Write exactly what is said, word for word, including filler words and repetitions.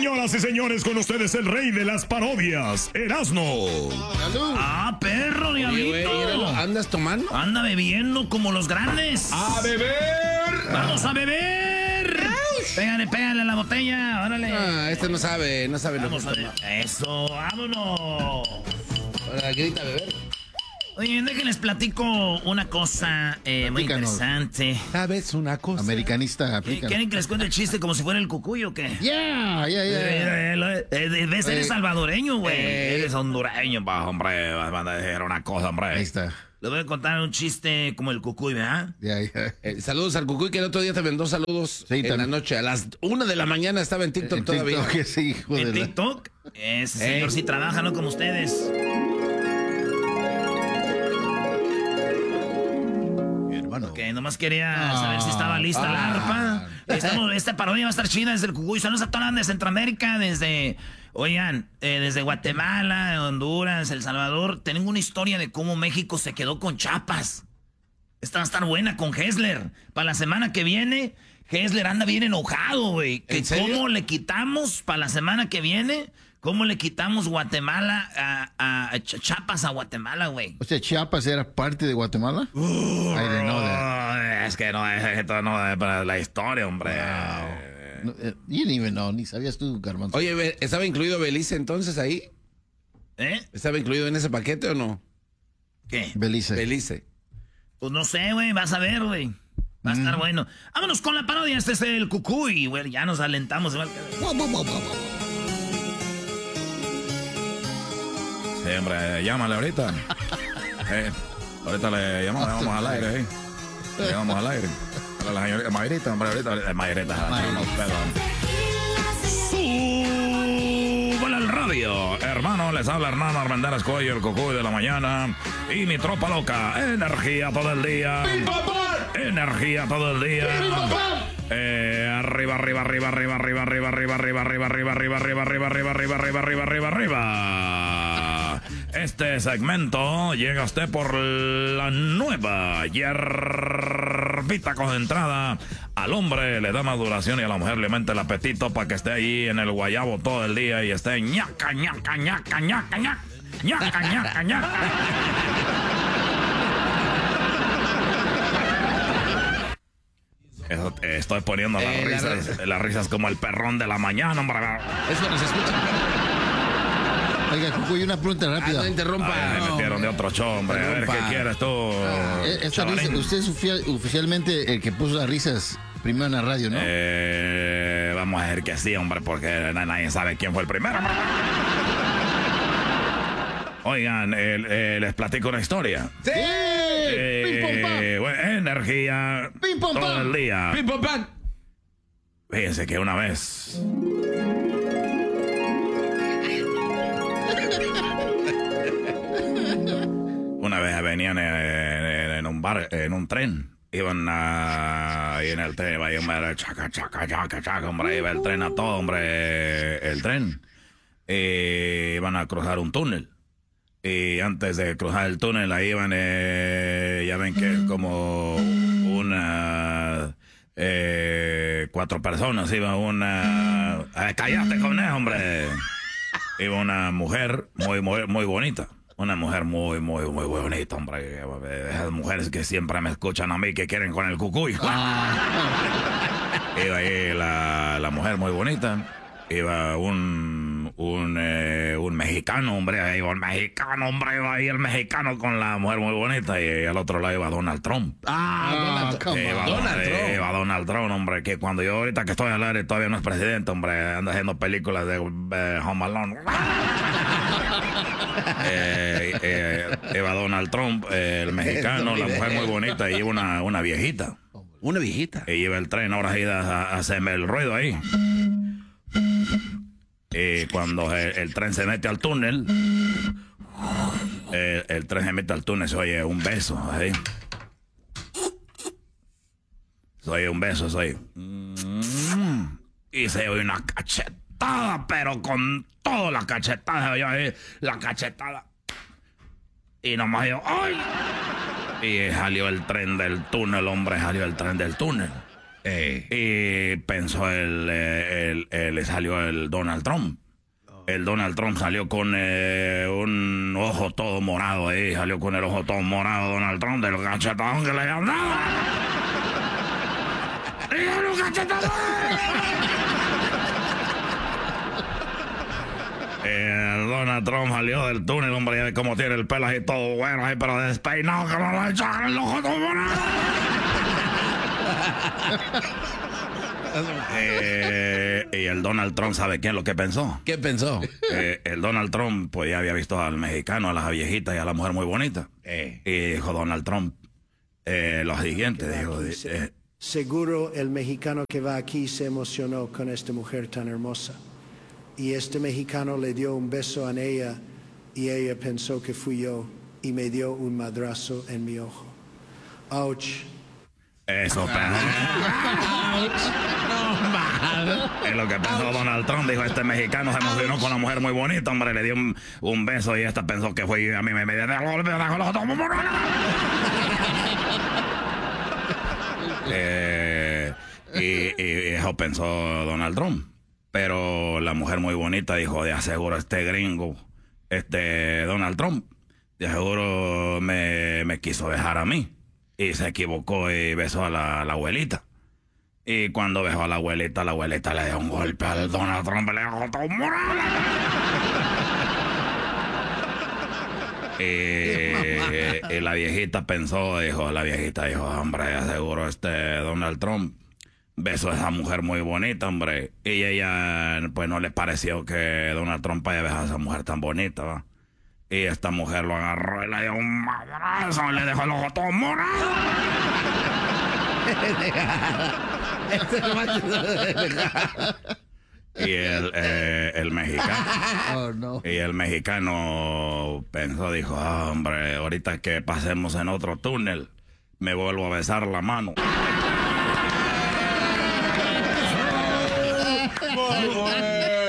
Señoras y señores, con ustedes el rey de las parodias, Erasmo. ¡Salud! ¡Ah, perro, diablito! Oye, güey, míralo, ¿andas tomando? Anda bebiendo como los grandes. ¡A beber! ¡Vamos a beber! Pégale, pégale a la botella, órale. Ah, este no sabe, no sabe Vamos lo a que ver. toma. Eso, vámonos. Ahora grita a beber. Oye, déjenles platico una cosa eh, muy Platícanos. interesante. ¿Sabes una cosa? Americanista, Eh, aplica. ¿Quieren que les cuente el chiste como si fuera el cucuy o qué? Ya, ya, ya. Eh, eh, eh, ¿Ves? Eres Eh, salvadoreño, güey. eh, Eres hondureño, pa, hombre. Van a decir una cosa, hombre. Ahí está. Les voy a contar un chiste como el cucuy, ¿verdad? Ya, ya. Eh, saludos al Cucuy, que el otro día te mandó saludos Sí, en también. la noche. A las una de la mañana estaba en TikTok En todavía. TikTok, sí, hijo de En la- TikTok. Ese Eh. señor sí trabaja, ¿no? Como ustedes. Mi hermano. Que nomás quería Ah, saber si estaba lista la ah. arpa. Estamos, esta parodia va a estar chida desde el Cucuy. Saludos a toda la banda de Centroamérica, desde, oigan, eh, desde Guatemala, Honduras, El Salvador. Tengo una historia de cómo México se quedó con Chiapas. Esta va a estar buena con Hessler. Para la semana que viene, Hessler anda bien enojado, güey. Que ¿En serio? ¿Cómo le quitamos para la semana que viene? ¿Cómo le quitamos Guatemala a, a- a Ch- Chiapas a Guatemala, güey? O sea, Chiapas era parte de Guatemala. I didn't know that. Oh, es que no es esto no es para la historia, hombre. No, eh, you didn't even know, ni sabías tú, Garbanzo. Oye, Be- ¿estaba incluido Belice entonces ahí? ¿Eh? ¿Estaba incluido en ese paquete o no? ¿Qué? Belice. Belice. Pues no sé, güey, vas a ver, güey. Va a estar Mm. bueno. Vámonos con la parodia, este es el Cucuy, güey. Ya nos alentamos. igual que- Sí, hombre, llámale ahorita. Eh, ahorita le llamamos, le vamos al aire, ¿eh? Le llamamos al aire. A la señorita Mayrita, hombre, ahorita, ahorita Mayrita. no, perdón. Súbale al radio, hermano, les habla Hernán Armendáriz Cuello, el Cucuy de la mañana. Y mi tropa loca, energía todo el día. Energía todo el día. Eh, arriba, arriba, arriba, arriba, arriba, arriba, arriba, arriba, arriba, arriba, arriba, arriba, arriba, arriba, arriba, arriba, arriba, arriba, arriba. Este segmento llega a usted por la nueva hierbita concentrada. Al hombre le da maduración y a la mujer le aumenta el apetito para que esté ahí en el guayabo todo el día y esté ñaca, ñaca, ñaca, ñaca, ñaca, ñaca, ñaca, ñaca. Eso, eh, estoy poniendo las Eh, la risas, las risas como el perrón de la mañana, hombre. Es cuando se escucha. Oiga, Cucuy, una pregunta Ah, rápida. no interrumpa. Ay, me No, metieron de otro show, hombre. A ver, ¿qué Interrumpa. quieres tú? Eh, Esta risa, chavalín? usted es ofici- oficialmente el que puso las risas primero en la radio, ¿no? Eh, vamos a ver que sí, hombre, porque na- nadie sabe quién fue el primero. hombre. Oigan, eh, eh, les platico una historia. ¡Sí! Eh, ¡Pim, pum, pam! bueno, energía ¡Pim, pum, todo pam! el día. ¡Pim, pam, pam! Fíjense que una vez... Una vez venían en, en- en un bar, en un tren. Iban a... Y en el tren iba a hombre, chaca, chaca, chaca, chaca, hombre. Iba el tren a todo, hombre, el tren. Y iban a cruzar un túnel. Y antes de cruzar el túnel, ahí iban, eh, ya ven que como una... Eh, cuatro personas, iba una... Eh, cállate con eso, hombre. Iba una mujer muy, muy, muy bonita. Una mujer muy, muy, muy bonita, hombre. Esas mujeres que siempre me escuchan a mí que quieren con el Cucuy. Iba ahí la, la mujer muy bonita. Iba un, un, eh, un mexicano, hombre. Ahí iba un mexicano, hombre. Iba ahí el mexicano con la mujer muy bonita. Y al otro lado iba Donald Trump. Ah, Donald Trump. come Iba on. Donald Trump. Iba Donald Trump, hombre. Que cuando yo ahorita que estoy al aire todavía no es presidente, hombre. Anda haciendo películas de eh, Home Alone. eh, eh, iba Donald Trump, eh, el mexicano, la mujer muy bonita. Y iba una, una viejita. Una viejita. Y iba el tren, ahora sí a, a hacerme el ruido ahí. Y cuando el, el tren se mete al túnel, el, el tren se mete al túnel, se oye un beso, ahí. Se oye un beso, se oye. Y se oye una cachetada, pero con toda la cachetada, se oye ahí, la cachetada. Y nomás yo, ¡ay! Y salió el tren del túnel, hombre, salió el tren del túnel. Eh. Y pensó el, el, el, el- le salió el Donald Trump. El Donald Trump salió con eh, un ojo todo morado ahí, salió con el ojo todo morado Donald Trump del cachetadón que le habían dado. ¡Y era un cachetadón! El Donald Trump salió del túnel, hombre, ya ve cómo tiene el pelo ahí todo bueno, ahí, pero despeinado, que no le echaron el ojo todo morado. Eh, y el Donald Trump, ¿sabe quién lo que pensó? ¿Qué pensó? Eh, el Donald Trump, pues ya había visto al mexicano, a la viejita y a la mujer muy bonita. Eh. Y dijo Donald Trump eh, lo siguiente, dijo, eh, Seguro el mexicano que va aquí se emocionó con esta mujer tan hermosa. Y este mexicano le dio un beso a ella y ella pensó que fui yo y me dio un madrazo en mi ojo. Ouch. eso pensó. Es lo que pensó Donald Trump, dijo, este mexicano se emocionó con la mujer muy bonita, hombre, le dio un, un beso y esta pensó que fue yo y a mí me me dio eh, y, y eso pensó Donald Trump. Pero la mujer muy bonita dijo, de aseguro este gringo, este Donald Trump, de seguro me, me quiso dejar a mí. Y se equivocó y besó a la, a la abuelita. Y cuando besó a la abuelita, la abuelita le dio un golpe al Donald Trump, le dejó todo morado. y, y la viejita pensó, dijo, la viejita dijo, hombre, de seguro este Donald Trump besó a esa mujer muy bonita, hombre. Y ella, pues, no le pareció que Donald Trump haya besado a esa mujer tan bonita, ¿va? Y esta mujer lo agarró y le dio un madrazo, le dejó el ojo todo morado. Y el, eh, el mexicano, Oh, no. y el mexicano pensó, dijo, ah, hombre, ahorita que pasemos en otro túnel, me vuelvo a besar la mano.